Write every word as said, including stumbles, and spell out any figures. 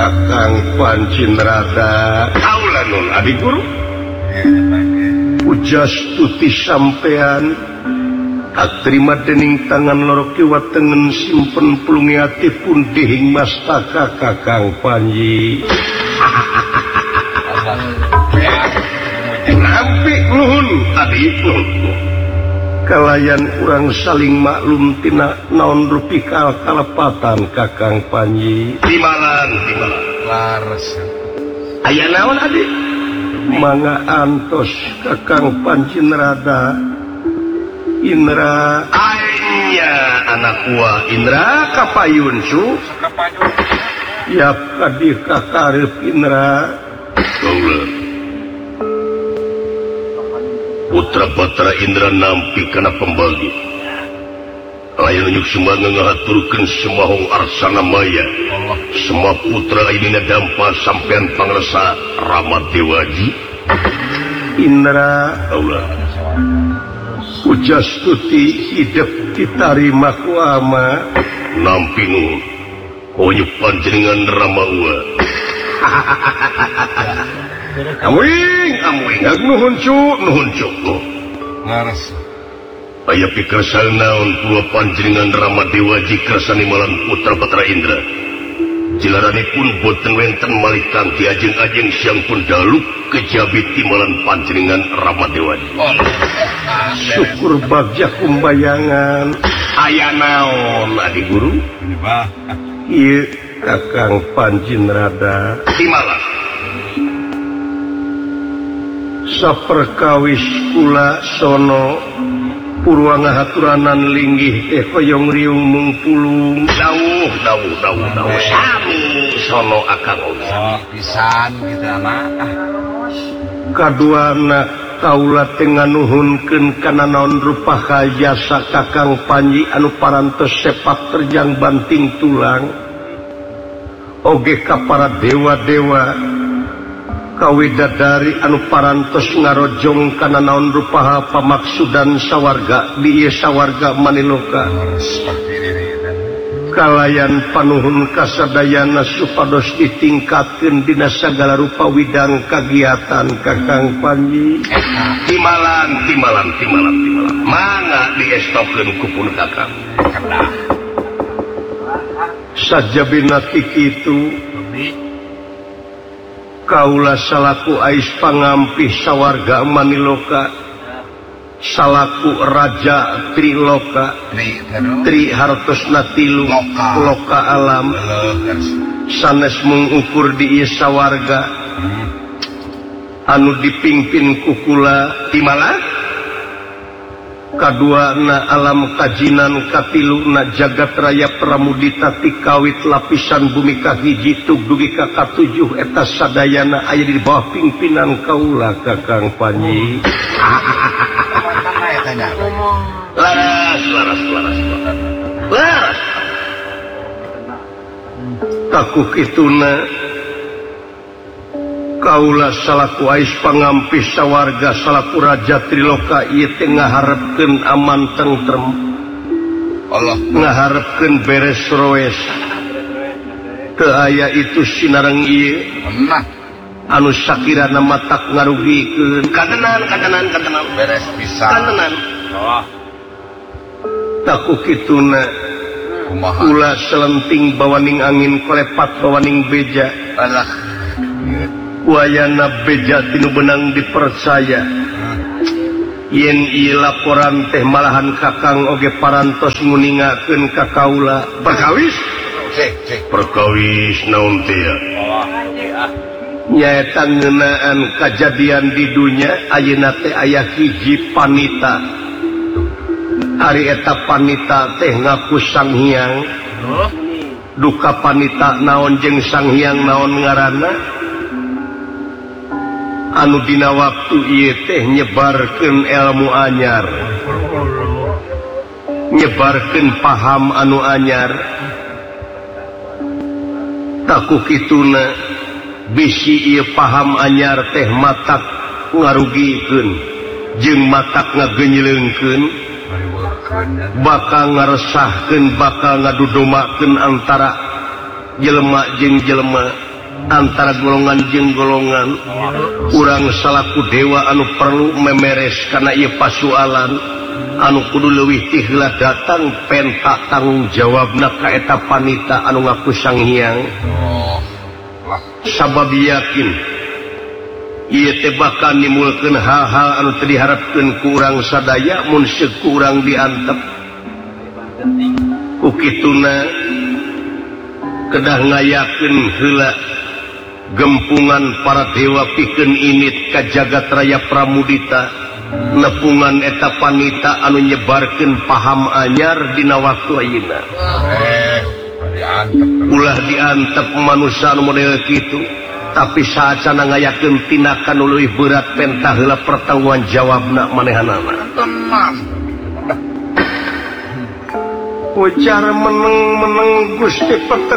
Kakang Pancinrada kaula nun adi guru ujas tuti sampean atrima dening tangan loro kiwa tengen simpen pulungi ati pun dihing mastaka Kakang Panji nampi nuhun adi nuhun kalayan urang saling maklum tina naon rupi kal kalepatan Kakang Panji timalan timalan laras aya naon adi mangga antos Kakang Pancinrada Indra aya anak gua Indra kapayun su kapayun yap kadih kakarep Indra putra-putra Indra nampi kana pembagi aya nyuk semua ngahaturkeun semahong arsana maya semua putra ini dampa sampean pangresa Rama Dewaji Indra Allah ujas tuti hidup ditarima ku ama nampi nuhun koyo panjenengan Rama Uwa Amwing, amwing, nuhun cu, nuhun cu. Ngaras. Aya pikersal naon kula panjenengan Rama Dewaji kersani malan putra Patra Indra. Jilaranipun boten wenten malih kanthi ajeng-ajeng siang pun daluk kejabi timalan panjenengan Rama Dewaji. Syukur bagja kumbayangan. Aya naon adi guru? Ieu Kakang Pancinrada. Timalan. Saperkawis kula sono purwa ngahaturanan linggih teh koyong riung mungpulung dawuh dawuh dawuh dawuh sami sono akang oh, pisan gitu mah kaduana kaula teh nganuhunkeun kana naon rupa jasa Kakang Panji anu parantos sepak terjang banting tulang oge ka para dewa-dewa kawidadari anu parantos ngarojong kana naon rupaha pamaksudan sawarga di ieu sawarga Maniloka kalayan panuhun kasadayana supados ditingkatkeun dina sagala rupa widang kagiatan Kakang Panji timalan timalan timalan timalan mangga diestokeun ku pun Kakang sajabina kitu kaula salaku ais pangampih sawarga Maniloka salaku raja Triloka Tri hartosna tilu loka alam sanes mengukur di ieu sawarga anu dipimpin ku kula timala kaduana alam kajinan katiluna jagat raya pramudita tikawit lapisan bumi kahiji tug dugi ka katujuh eta sadayana aya di bawah pimpinan kaula Kakang Panji laras laras laras laras taku kituna kaula salaku ais pangampih sawarga salaku raja Triloka ieu teh ngaharepkeun aman tentrem Allah ngaharepkeun beres roes teu aya itu sinareng ieu anu sakirana matak ngarugikeun katenan katenan katenan beres pisan katenan oh taku kituna kula selenting bawaning angin kolepat bawaning beja alah wayana beja tinu benang dipercaya yen ieu laporan teh malahan Kakang oge parantos nguningakeun ka kaula perkawis perkawis naon teh nyaeta ngeunaan kajadian di dunya ayeuna teh aya hiji panita ari eta panita teh ngaku Sang Hyang duka panita naon jeung Sang Hyang naon ngaranna anu dina waktu ieu teh nyebarkeun ilmu anyar nyebarkeun paham anu anyar taku kituna bisi ieu paham anyar teh matak ngarugikeun jeung matak ngagenyeleungkeun bakal ngaresahkeun bakal ngadudomakeun antara jelema jeung jelema antara golongan jeung golongan urang salaku dewa anu perlu memeres karena ieu pasualan anu kudu leuwih ti heula datang penta tanggung jawabna ka eta panita anu ngaku Sang Hyang sabab yakin ieu teh bakal nimulkeun hal-hal anu teu diharapkeun ku urang sadaya mun seuk ku urang diantep ku kituna kedah ngayakeun heula gempungan para dewa pikeun init ka jagat raya Pramudita nepungan eta panita anu nyebarkeun paham anyar dina waktu ayeuna ulah diantep manusia anu model kitu tapi saacana ngayakeun tindakan nu leuwih berat pentah heula pertanggungan jawabna manehanana ujar meneng-meneng Gusti Peten